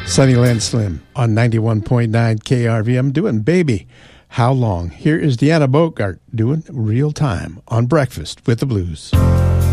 Sunnyland Slim on 91.9 KRV. I'm doing Baby, How Long? Here is Deanna Bogart doing Real Time on Breakfast with the Blues.